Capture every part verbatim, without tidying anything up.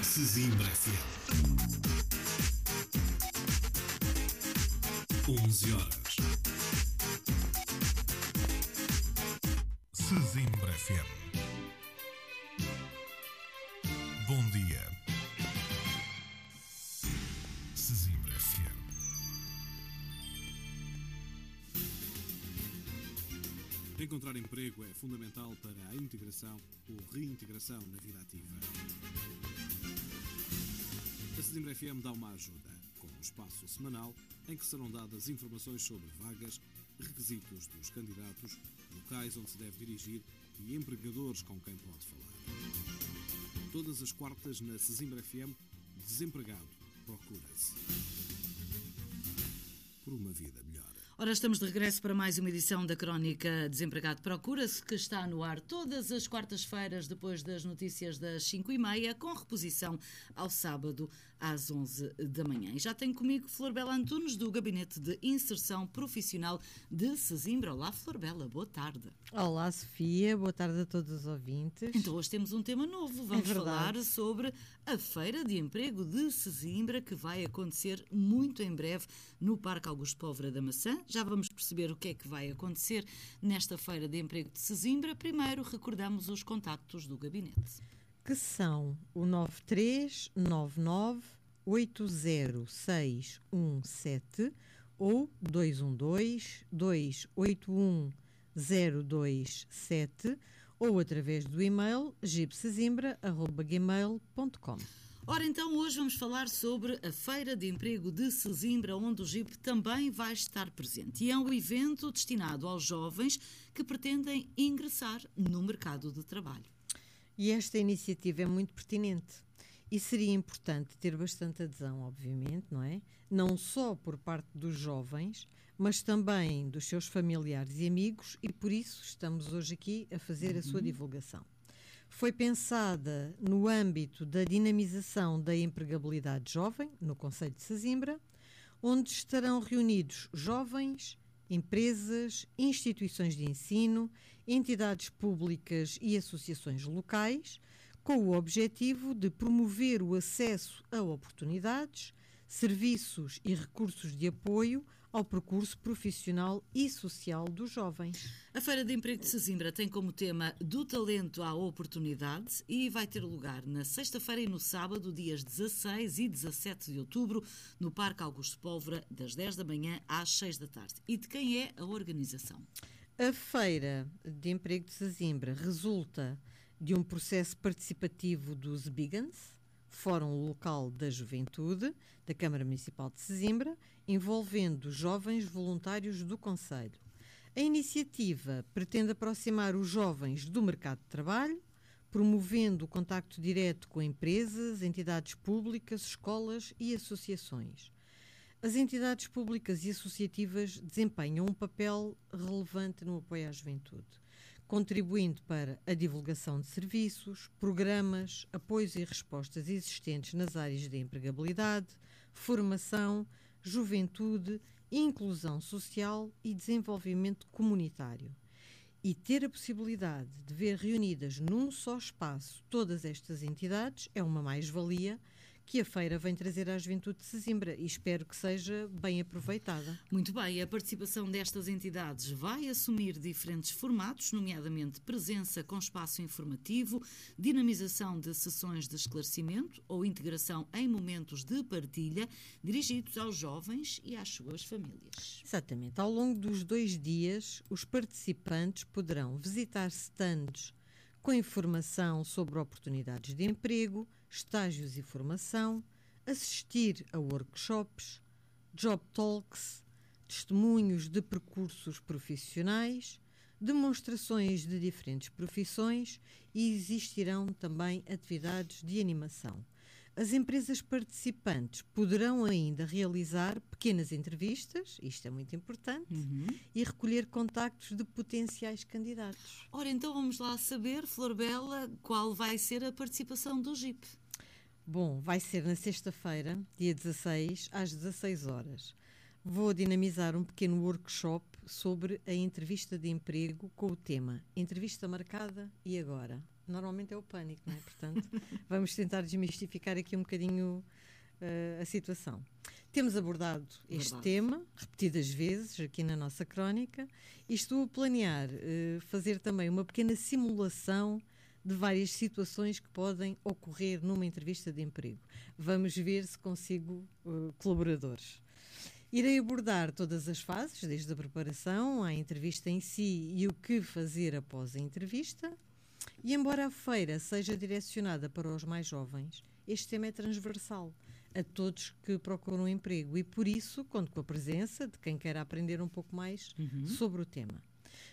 Sesimbra F M. onze horas. Sesimbra F M. Bom dia. Sesimbra F M. Encontrar emprego é fundamental para a integração ou reintegração na vida ativa. A Sesimbra F M dá uma ajuda, com um espaço semanal em que serão dadas informações sobre vagas, requisitos dos candidatos, locais onde se deve dirigir e empregadores com quem pode falar. Todas as quartas na Sesimbra F M, desempregado procura-se por uma vida melhor. Ora, estamos de regresso para mais uma edição da Crónica Desempregado Procura-se, que está no ar todas as quartas-feiras, depois das notícias das cinco e meia, com reposição ao sábado às onze da manhã. E já tenho comigo Florbela Antunes, do Gabinete de Inserção Profissional de Sesimbra. Olá, Florbela, boa tarde. Olá, Sofia, boa tarde a todos os ouvintes. Então, hoje temos um tema novo. Vamos é falar sobre a Feira de Emprego de Sesimbra, que vai acontecer muito em breve no Parque Augusto Póvoa da Maçã. Já vamos perceber o que é que vai acontecer nesta Feira de Emprego de Sesimbra. Primeiro, recordamos os contactos do gabinete. Que são o nove três nove nove oito zero seis um sete ou dois um dois dois oito um zero dois sete ou através do e-mail gibsesimbra arroba gmail ponto com. Ora, então, hoje vamos falar sobre a Feira de Emprego de Sesimbra, onde o G I P também vai estar presente. E é um evento destinado aos jovens que pretendem ingressar no mercado de trabalho. E esta iniciativa é muito pertinente. E seria importante ter bastante adesão, obviamente, não é? Não só por parte dos jovens, mas também dos seus familiares e amigos, e por isso estamos hoje aqui a fazer a sua divulgação. Foi pensada no âmbito da dinamização da empregabilidade jovem, no concelho de Sesimbra, onde estarão reunidos jovens, empresas, instituições de ensino, entidades públicas e associações locais, com o objetivo de promover o acesso a oportunidades, serviços e recursos de apoio ao percurso profissional e social dos jovens. A Feira de Emprego de Sesimbra tem como tema do talento à oportunidade e vai ter lugar na sexta-feira e no sábado, dias dezasseis e dezassete de outubro, no Parque Augusto Póvoa, das dez da manhã às seis da tarde. E de quem é a organização? A Feira de Emprego de Sesimbra resulta de um processo participativo dos Bigans, Fórum Local da Juventude, da Câmara Municipal de Sesimbra, envolvendo jovens voluntários do concelho. A iniciativa pretende aproximar os jovens do mercado de trabalho, promovendo o contacto direto com empresas, entidades públicas, escolas e associações. As entidades públicas e associativas desempenham um papel relevante no apoio à juventude, contribuindo para a divulgação de serviços, programas, apoios e respostas existentes nas áreas de empregabilidade, formação, juventude, inclusão social e desenvolvimento comunitário. E ter a possibilidade de ver reunidas num só espaço todas estas entidades é uma mais-valia que a feira vem trazer à juventude de Sesimbra e espero que seja bem aproveitada. Muito bem, a participação destas entidades vai assumir diferentes formatos, nomeadamente presença com espaço informativo, dinamização de sessões de esclarecimento ou integração em momentos de partilha dirigidos aos jovens e às suas famílias. Exatamente. Ao longo dos dois dias, os participantes poderão visitar stands com informação sobre oportunidades de emprego, estágios e formação, assistir a workshops, job talks, testemunhos de percursos profissionais, demonstrações de diferentes profissões e existirão também atividades de animação. As empresas participantes poderão ainda realizar pequenas entrevistas, isto é muito importante, uhum. e recolher contactos de potenciais candidatos. Ora, então vamos lá saber, Florbela, qual vai ser a participação do G I P? Bom, vai ser na sexta-feira, dia dezasseis, às dezasseis horas. Vou dinamizar um pequeno workshop sobre a entrevista de emprego com o tema Entrevista Marcada e Agora? normalmente é o pânico, não é? Portanto, vamos tentar desmistificar aqui um bocadinho uh, a situação. Temos abordado este Verdade. tema repetidas vezes aqui na nossa crónica e estou a planear uh, fazer também uma pequena simulação de várias situações que podem ocorrer numa entrevista de emprego. Vamos ver se consigo uh, colaboradores. Irei abordar todas as fases, desde a preparação à entrevista em si e o que fazer após a entrevista. E embora a feira seja direcionada para os mais jovens, este tema é transversal a todos que procuram emprego e, por isso, conto com a presença de quem quer aprender um pouco mais Uhum. sobre o tema.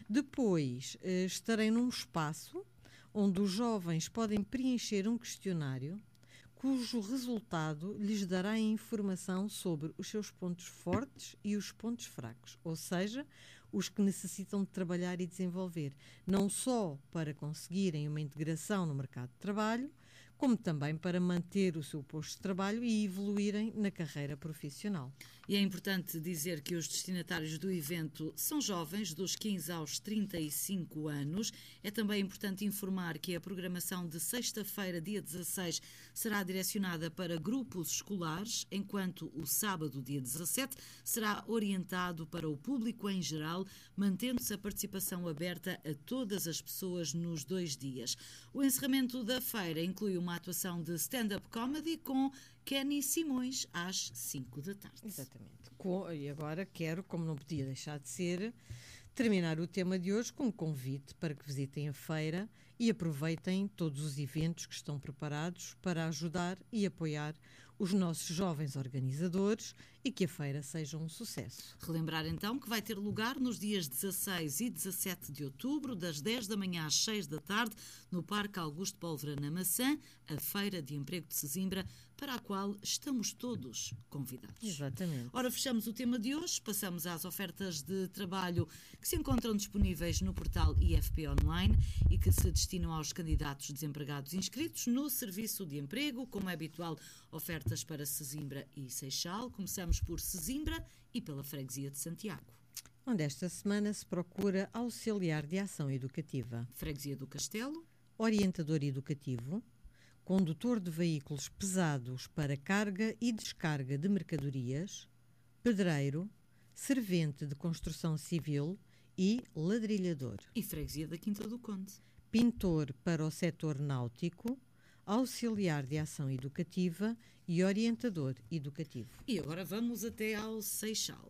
Depois, eh, estarei num espaço onde os jovens podem preencher um questionário cujo resultado lhes dará a informação sobre os seus pontos fortes e os pontos fracos, ou seja, os que necessitam de trabalhar e desenvolver, não só para conseguirem uma integração no mercado de trabalho, como também para manter o seu posto de trabalho e evoluírem na carreira profissional. E é importante dizer que os destinatários do evento são jovens, dos quinze aos trinta e cinco anos. É também importante informar que a programação de sexta-feira, dia dezasseis, será direcionada para grupos escolares, enquanto o sábado, dia dezassete, será orientado para o público em geral, mantendo-se a participação aberta a todas as pessoas nos dois dias. O encerramento da feira inclui uma atuação de stand-up comedy com Kenny Simões às cinco da tarde. Exatamente. Com, e agora quero, como não podia deixar de ser, terminar o tema de hoje com um convite para que visitem a feira e aproveitem todos os eventos que estão preparados para ajudar e apoiar os nossos jovens organizadores e que a feira seja um sucesso. Relembrar então que vai ter lugar nos dias dezasseis e dezassete de outubro, das dez da manhã às seis da tarde, no Parque Augusto Pólvora na Maçã, a Feira de Emprego de Sesimbra, para a qual estamos todos convidados. Exatamente. Ora, fechamos o tema de hoje, passamos às ofertas de trabalho que se encontram disponíveis no portal I F P Online e que se destinam aos candidatos desempregados inscritos no Serviço de Emprego, como é habitual, ofertas para Sesimbra e Seixal. Começamos por Sesimbra e pela Freguesia de Santiago. Onde esta semana se procura auxiliar de ação educativa, Freguesia do Castelo, orientador educativo, condutor de veículos pesados para carga e descarga de mercadorias, pedreiro, servente de construção civil e ladrilhador. e Freguesia da Quinta do Conde. Pintor para o setor náutico, auxiliar de ação educativa e orientador educativo. E agora vamos até ao Seixal.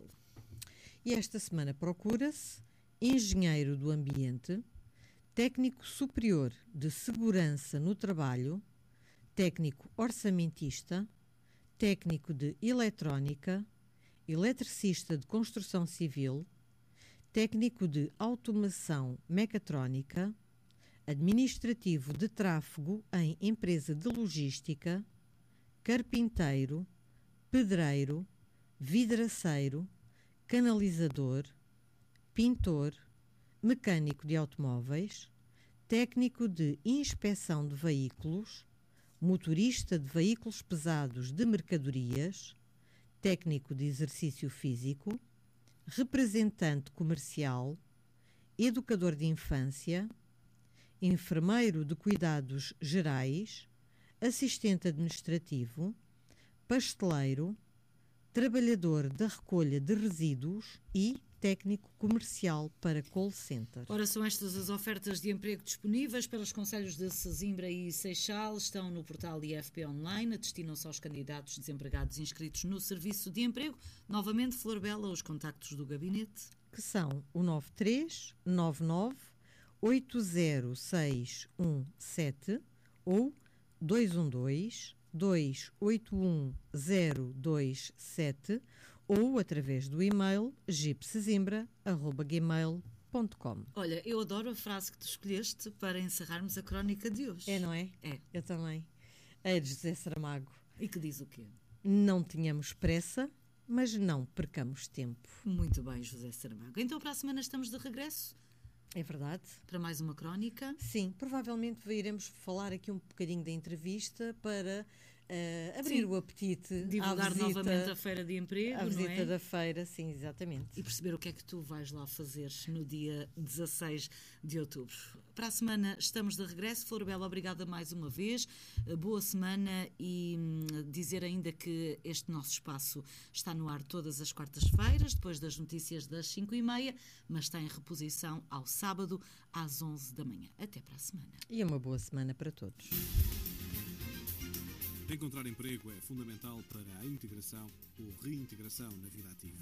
E esta semana procura-se engenheiro do ambiente, técnico superior de segurança no trabalho, técnico orçamentista, técnico de eletrónica, eletricista de construção civil, técnico de automação mecatrónica, administrativo de tráfego em empresa de logística, carpinteiro, pedreiro, vidraceiro, canalizador, pintor, mecânico de automóveis, técnico de inspeção de veículos, motorista de veículos pesados de mercadorias, técnico de exercício físico, representante comercial, educador de infância, enfermeiro de cuidados gerais, assistente administrativo, pasteleiro, trabalhador da recolha de resíduos e técnico comercial para call center. Ora, são estas as ofertas de emprego disponíveis para os concelhos de Sesimbra e Seixal. Estão no portal I F P Online, destinam-se aos candidatos desempregados inscritos no Serviço de Emprego. Novamente, Flor Bela, os contactos do gabinete. Que são o nove três nove nove oito zero seis um sete ou dois um dois dois oito um zero dois sete ou através do e-mail gipsesimbra arroba gmail ponto com. Olha, eu adoro a frase que tu escolheste para encerrarmos a crónica de hoje. É, não é? É. Eu também. É de José Saramago. E que diz o quê? Não tínhamos pressa, mas não percamos tempo. Muito bem, José Saramago. Então, para a semana estamos de regresso É verdade? para mais uma crónica. Sim, provavelmente iremos falar aqui um bocadinho da entrevista para uh, abrir Sim. o apetite, Divulgar à visita, novamente a feira de emprego, a não visita é? da feira, sim, exatamente. E perceber o que é que tu vais lá fazer no dia dezasseis de outubro. Para a semana estamos de regresso. Flor Bela, obrigada mais uma vez. Boa semana e hum, dizer ainda que este nosso espaço está no ar todas as quartas-feiras, depois das notícias das cinco e meia, mas está em reposição ao sábado às onze da manhã. Até para a semana. E uma boa semana para todos. Encontrar emprego é fundamental para a integração ou reintegração na vida ativa.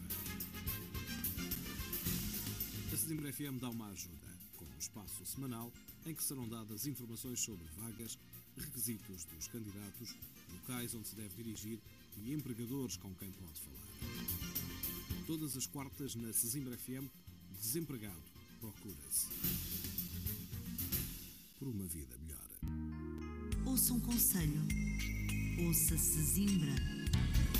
A Sesimbra F M dá uma ajuda, com um espaço semanal em que serão dadas informações sobre vagas, requisitos dos candidatos, locais onde se deve dirigir e empregadores com quem pode falar. Todas as quartas na Sesimbra F M, desempregado procura-se. Por uma vida melhor. Ouça um conselho. Ouça Sesimbra.